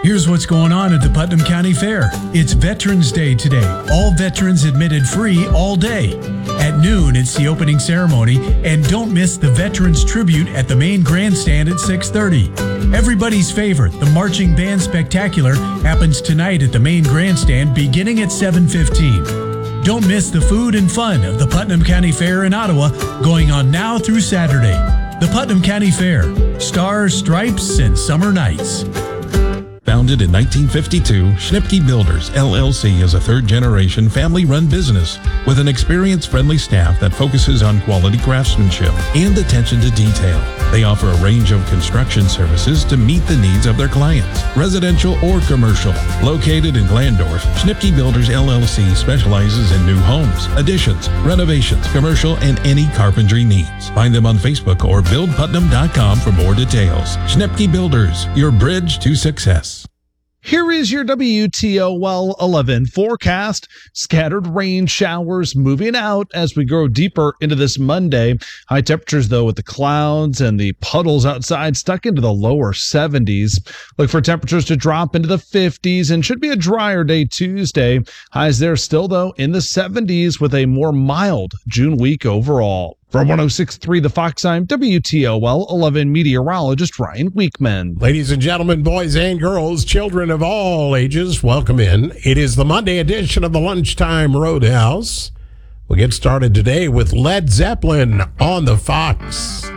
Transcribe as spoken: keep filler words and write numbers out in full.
Here's what's going on at the Putnam County Fair. It's Veterans Day today. All veterans admitted free all day. At noon, it's the opening ceremony, and don't miss the Veterans Tribute at the main grandstand at six thirty. Everybody's favorite, the Marching Band Spectacular, happens tonight at the main grandstand beginning at seven fifteen. Don't miss the food and fun of the Putnam County Fair in Ottawa, going on now through Saturday. The Putnam County Fair, stars, stripes, and summer nights. Founded in nineteen fifty-two, Schnipke Builders, L L C is a third-generation family-run business with an experienced, friendly staff that focuses on quality craftsmanship and attention to detail. They offer a range of construction services to meet the needs of their clients, residential or commercial. Located in Glandorf, Schnipke Builders, L L C specializes in new homes, additions, renovations, commercial, and any carpentry needs. Find them on Facebook or build putnam dot com for more details. Schnipke Builders, your bridge to success. Here is your W T O L eleven forecast. Scattered rain showers moving out as we go deeper into this Monday. High temperatures, though, with the clouds and the puddles outside stuck into the lower seventies. Look for temperatures to drop into the fifties and should be a drier day Tuesday. Highs there still, though, in the seventies with a more mild June week overall. From one oh six point three The Fox, I'm W T O L eleven meteorologist Ryan Weekman. Ladies and gentlemen, boys and girls, children of all ages, welcome in. It is the Monday edition of the Lunchtime Roadhouse. We'll get started today with Led Zeppelin on the Fox.